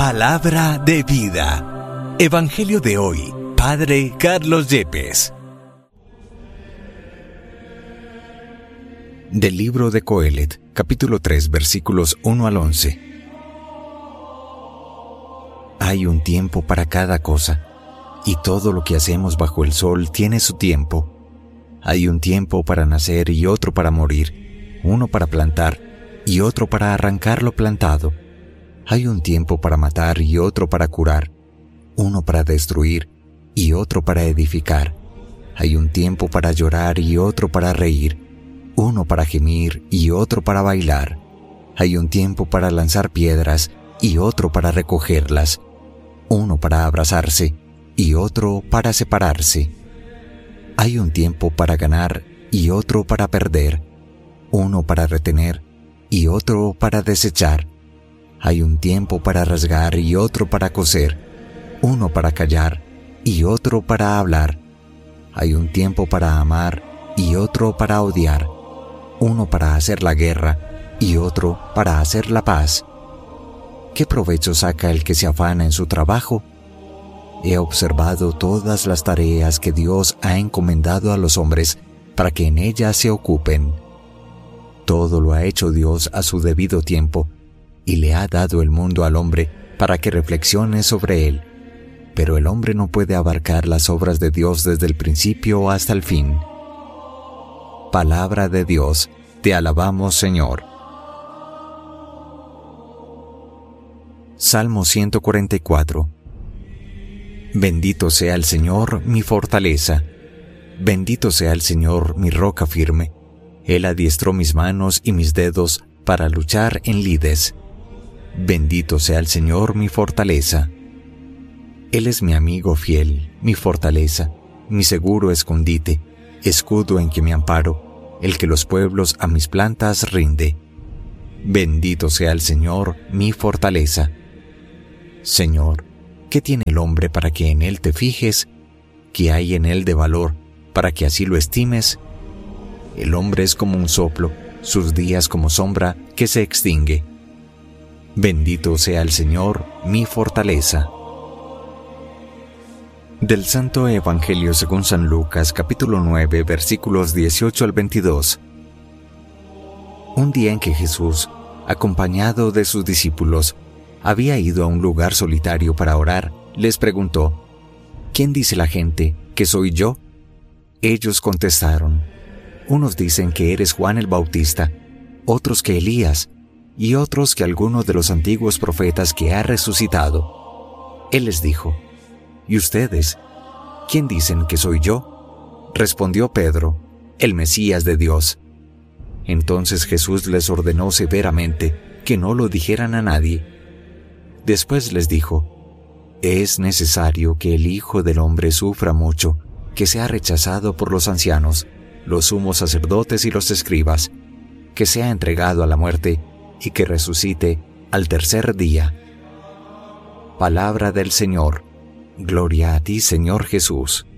Palabra de vida. Evangelio de hoy. Padre Carlos Yepes. Del libro de Coelet, capítulo 3, versículos 1 al 11. Hay un tiempo para cada cosa, y todo lo que hacemos bajo el sol tiene su tiempo. Hay un tiempo para nacer y otro para morir, uno para plantar y otro para arrancar lo plantado. Hay un tiempo para matar y otro para curar, uno para destruir y otro para edificar. Hay un tiempo para llorar y otro para reír, uno para gemir y otro para bailar. Hay un tiempo para lanzar piedras y otro para recogerlas, uno para abrazarse y otro para separarse. Hay un tiempo para ganar y otro para perder, uno para retener y otro para desechar. Hay un tiempo para rasgar y otro para coser, uno para callar y otro para hablar. Hay un tiempo para amar y otro para odiar, uno para hacer la guerra y otro para hacer la paz. ¿Qué provecho saca el que se afana en su trabajo? He observado todas las tareas que Dios ha encomendado a los hombres para que en ellas se ocupen. Todo lo ha hecho Dios a su debido tiempo, y le ha dado el mundo al hombre para que reflexione sobre él. Pero el hombre no puede abarcar las obras de Dios desde el principio hasta el fin. Palabra de Dios, te alabamos, Señor. Salmo 144. Bendito sea el Señor, mi fortaleza. Bendito sea el Señor, mi roca firme. Él adiestró mis manos y mis dedos para luchar en lides. Bendito sea el Señor, mi fortaleza. Él es mi amigo fiel, mi fortaleza, mi seguro escondite, escudo en que me amparo, el que los pueblos a mis plantas rinde. Bendito sea el Señor, mi fortaleza. Señor, ¿qué tiene el hombre para que en él te fijes? ¿Qué hay en él de valor para que así lo estimes? El hombre es como un soplo, sus días como sombra que se extingue. Bendito sea el Señor, mi fortaleza. Del Santo Evangelio según San Lucas, capítulo 9, versículos 18 al 22. Un día en que Jesús, acompañado de sus discípulos, había ido a un lugar solitario para orar, les preguntó: ¿Quién dice la gente que soy yo? Ellos contestaron: unos dicen que eres Juan el Bautista, otros que Elías, y otros que alguno de los antiguos profetas que ha resucitado. Él les dijo: ¿Y ustedes? ¿Quién dicen que soy yo? Respondió Pedro: el Mesías de Dios. Entonces Jesús les ordenó severamente que no lo dijeran a nadie. Después les dijo: es necesario que el Hijo del Hombre sufra mucho, que sea rechazado por los ancianos, los sumos sacerdotes y los escribas, que sea entregado a la muerte y que resucite al tercer día. Palabra del Señor. Gloria a ti, Señor Jesús.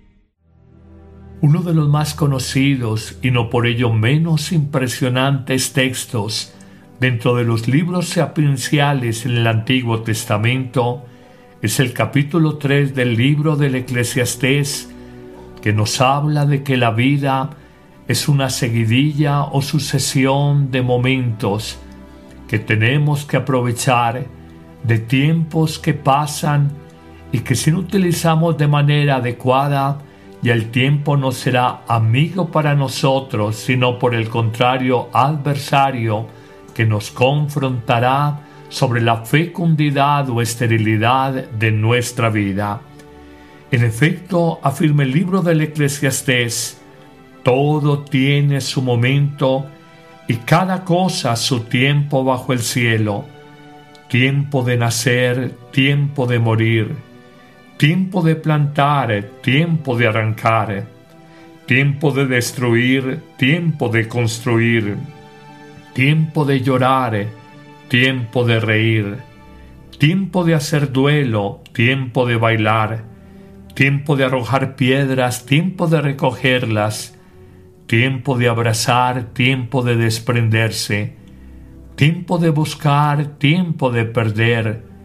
Uno de los más conocidos y no por ello menos impresionantes textos dentro de los libros sapienciales en el Antiguo Testamento es el capítulo 3 del libro del Eclesiastés, que nos habla de que la vida es una seguidilla o sucesión de momentos que tenemos que aprovechar, de tiempos que pasan y que si no utilizamos de manera adecuada, ya el tiempo no será amigo para nosotros, sino por el contrario adversario que nos confrontará sobre la fecundidad o esterilidad de nuestra vida. En efecto, afirma el libro del Eclesiastés: todo tiene su momento y cada cosa su tiempo bajo el cielo. Tiempo de nacer, tiempo de morir, tiempo de plantar, tiempo de arrancar, tiempo de destruir, tiempo de construir, tiempo de llorar, tiempo de reír, tiempo de hacer duelo, tiempo de bailar, tiempo de arrojar piedras, tiempo de recogerlas, tiempo de abrazar, tiempo de desprenderse, tiempo de buscar, tiempo de perder,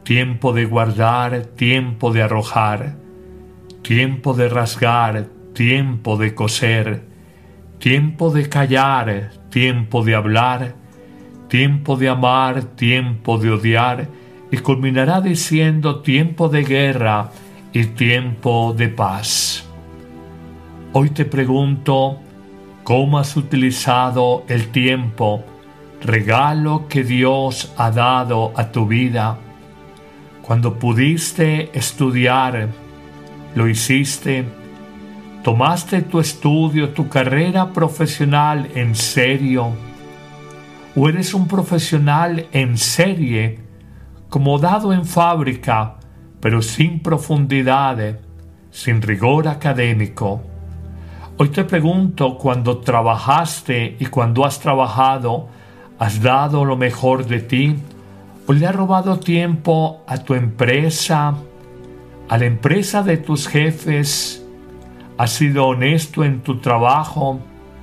tiempo de guardar, tiempo de arrojar, tiempo de rasgar, tiempo de coser, tiempo de callar, tiempo de hablar, tiempo de amar, tiempo de odiar, y culminará diciendo tiempo de guerra y tiempo de paz. Hoy te pregunto, ¿cómo has utilizado el tiempo, regalo que Dios ha dado a tu vida? Cuando pudiste estudiar, ¿lo hiciste? ¿Tomaste tu estudio, tu carrera profesional en serio? ¿O eres un profesional en serie, como dado en fábrica, pero sin profundidad, sin rigor académico? Hoy te pregunto, cuando trabajaste y cuando has trabajado, ¿has dado lo mejor de ti? ¿O le has robado tiempo a tu empresa, a la empresa de tus jefes? ¿Has sido honesto en tu trabajo?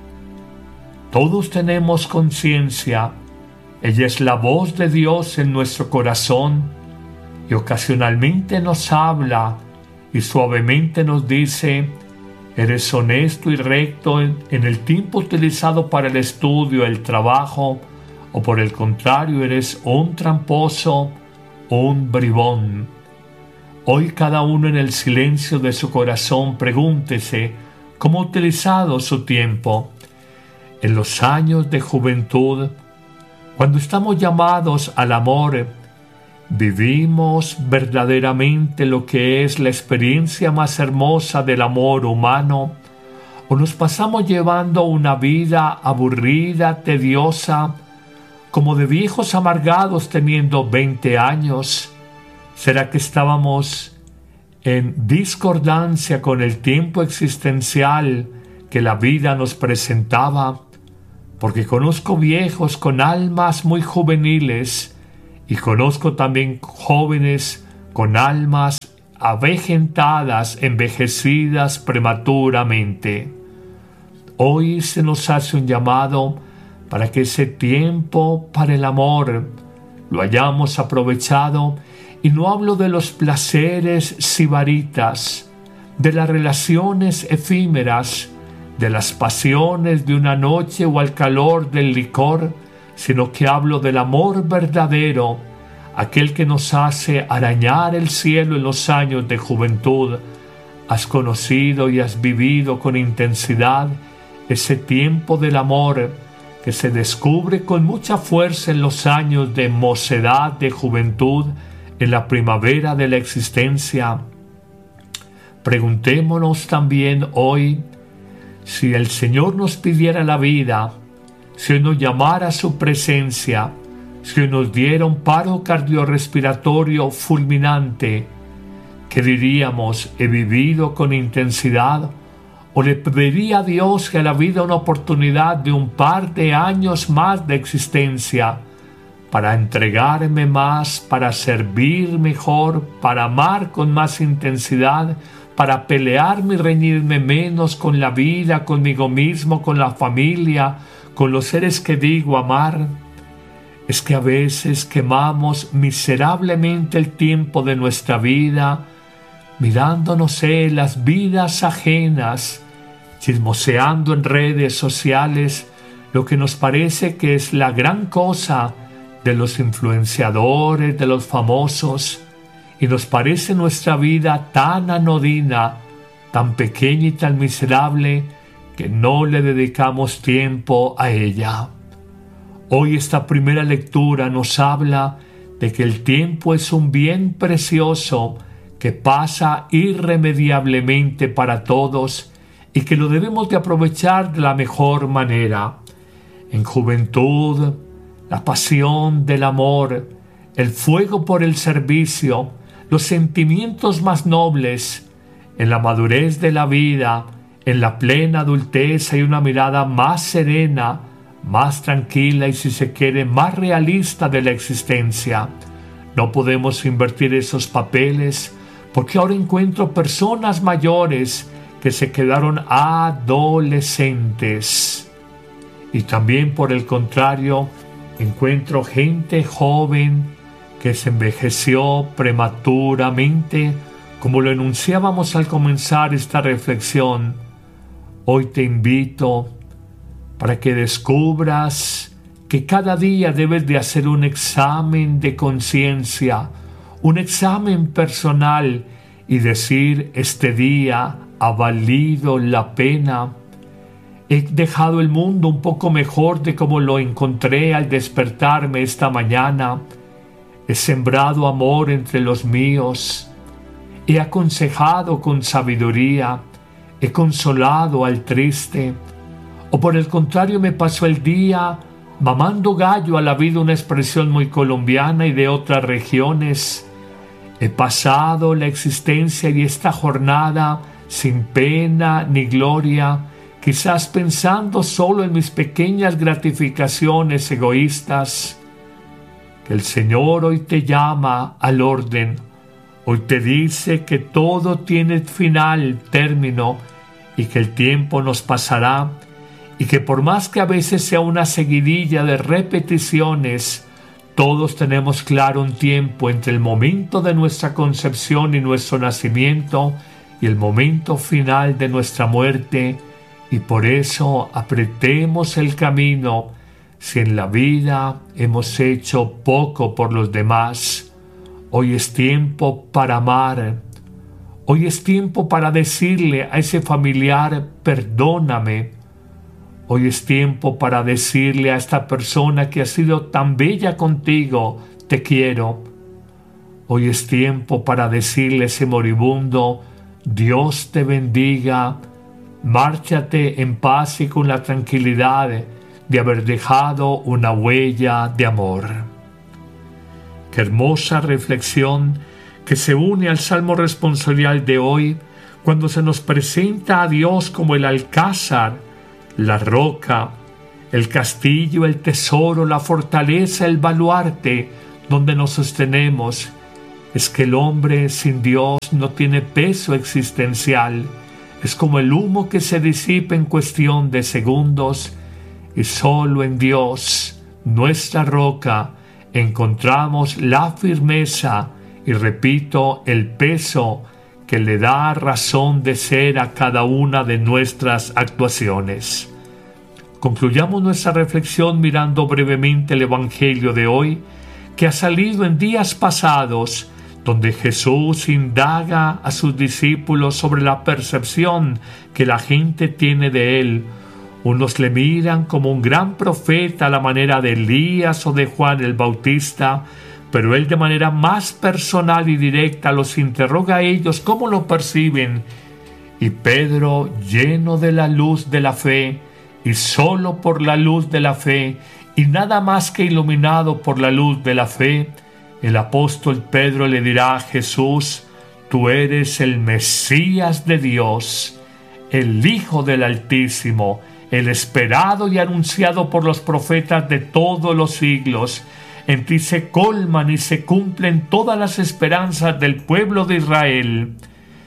Todos tenemos conciencia. Ella es la voz de Dios en nuestro corazón y ocasionalmente nos habla y suavemente nos dice: ¿eres honesto y recto en el tiempo utilizado para el estudio, el trabajo? ¿O por el contrario, eres un tramposo, un bribón? Hoy cada uno en el silencio de su corazón pregúntese cómo ha utilizado su tiempo. En los años de juventud, cuando estamos llamados al amor, ¿vivimos verdaderamente lo que es la experiencia más hermosa del amor humano? ¿O nos pasamos llevando una vida aburrida, tediosa, como de viejos amargados teniendo 20 años? ¿Será que estábamos en discordancia con el tiempo existencial que la vida nos presentaba? Porque conozco viejos con almas muy juveniles y conozco también jóvenes con almas avejentadas, envejecidas prematuramente. Hoy se nos hace un llamado para que ese tiempo para el amor lo hayamos aprovechado, y no hablo de los placeres sibaritas, de las relaciones efímeras, de las pasiones de una noche o al calor del licor, sino que hablo del amor verdadero, aquel que nos hace arañar el cielo en los años de juventud. Has conocido y has vivido con intensidad ese tiempo del amor que se descubre con mucha fuerza en los años de mocedad, de juventud, en la primavera de la existencia. Preguntémonos también hoy, si el Señor nos pidiera la vida, si nos llamara a su presencia, si nos diera un paro cardiorrespiratorio fulminante, ¿qué diríamos? ¿He vivido con intensidad? ¿O le pediría a Dios que a la vida una oportunidad de un par de años más de existencia para entregarme más, para servir mejor, para amar con más intensidad, para pelearme y reñirme menos con la vida, conmigo mismo, con la familia, con los seres que digo amar? Es que a veces quemamos miserablemente el tiempo de nuestra vida mirándonos las vidas ajenas, chismoseando en redes sociales lo que nos parece que es la gran cosa de los influenciadores, de los famosos, y nos parece nuestra vida tan anodina, tan pequeña y tan miserable que no le dedicamos tiempo a ella. Hoy esta primera lectura nos habla de que el tiempo es un bien precioso que pasa irremediablemente para todos y que lo debemos de aprovechar de la mejor manera. En juventud, la pasión del amor, el fuego por el servicio, los sentimientos más nobles. En la madurez de la vida, en la plena adultez, hay una mirada más serena, más tranquila y, si se quiere, más realista de la existencia. No podemos invertir esos papeles porque ahora encuentro personas mayores que se quedaron adolescentes. Y también, por el contrario, encuentro gente joven que se envejeció prematuramente, como lo enunciábamos al comenzar esta reflexión, hoy te invito para que descubras que cada día debes de hacer un examen de conciencia, un examen personal y decir: este día ha valido la pena. He dejado el mundo un poco mejor de como lo encontré al despertarme esta mañana. He sembrado amor entre los míos. He aconsejado con sabiduría. He consolado al triste. O por el contrario, me pasó el día mamando gallo a la vida, una expresión muy colombiana y de otras regiones. He pasado la existencia y esta jornada sin pena ni gloria, quizás pensando solo en mis pequeñas gratificaciones egoístas. Que el Señor hoy te llama al orden. Hoy te dice que todo tiene final, término, y que el tiempo nos pasará, y que por más que a veces sea una seguidilla de repeticiones, todos tenemos claro un tiempo entre el momento de nuestra concepción y nuestro nacimiento y el momento final de nuestra muerte, y por eso apretemos el camino. Si en la vida hemos hecho poco por los demás, hoy es tiempo para amar. Hoy es tiempo para decirle a ese familiar: perdóname. Hoy es tiempo para decirle a esta persona que ha sido tan bella contigo: te quiero. Hoy es tiempo para decirle a ese moribundo: Dios te bendiga. Márchate en paz y con la tranquilidad de haber dejado una huella de amor. Qué hermosa reflexión que se une al Salmo responsorial de hoy, cuando se nos presenta a Dios como el alcázar, la roca, el castillo, el tesoro, la fortaleza, el baluarte donde nos sostenemos. Es que el hombre sin Dios no tiene peso existencial. Es como el humo que se disipa en cuestión de segundos, y solo en Dios, nuestra roca, encontramos la firmeza y, repito, el peso que le da razón de ser a cada una de nuestras actuaciones. Concluyamos nuestra reflexión mirando brevemente el Evangelio de hoy, que ha salido en días pasados, donde Jesús indaga a sus discípulos sobre la percepción que la gente tiene de él. Unos le miran como un gran profeta a la manera de Elías o de Juan el Bautista, pero él de manera más personal y directa los interroga a ellos cómo lo perciben. Y Pedro, lleno de la luz de la fe, y solo por la luz de la fe, y nada más que iluminado por la luz de la fe, el apóstol Pedro le dirá a Jesús: tú eres el Mesías de Dios, el Hijo del Altísimo, el esperado y anunciado por los profetas de todos los siglos. En ti se colman y se cumplen todas las esperanzas del pueblo de Israel.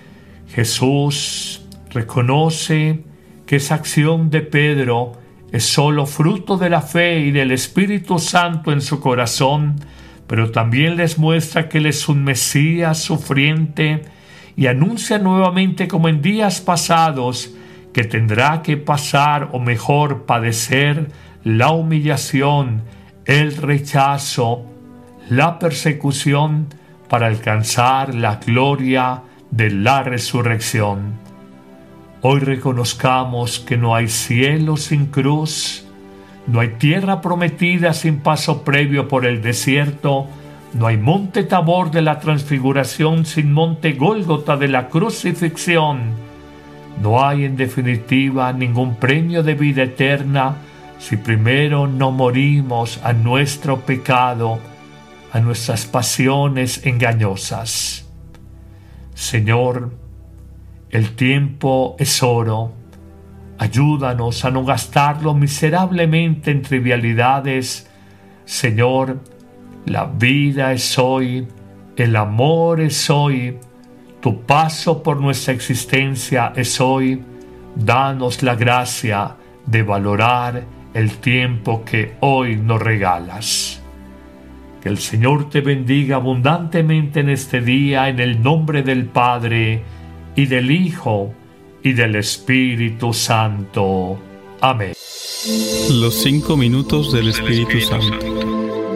Jesús reconoce que esa acción de Pedro es solo fruto de la fe y del Espíritu Santo en su corazón, pero también les muestra que él es un Mesías sufriente y anuncia nuevamente, como en días pasados, que tendrá que pasar, o mejor, padecer la humillación, el rechazo, la persecución, para alcanzar la gloria de la resurrección. Hoy reconozcamos que no hay cielo sin cruz, no hay tierra prometida sin paso previo por el desierto, no hay monte Tabor de la transfiguración sin monte Gólgota de la crucifixión. No hay, en definitiva, ningún premio de vida eterna si primero no morimos a nuestro pecado, a nuestras pasiones engañosas. Señor, el tiempo es oro. Ayúdanos a no gastarlo miserablemente en trivialidades. Señor, la vida es hoy, el amor es hoy, tu paso por nuestra existencia es hoy. Danos la gracia de valorar el tiempo que hoy nos regalas. Que el Señor te bendiga abundantemente en este día, en el nombre del Padre, y del Hijo, y del Espíritu Santo. Amén. Los 5 minutos del Espíritu Santo.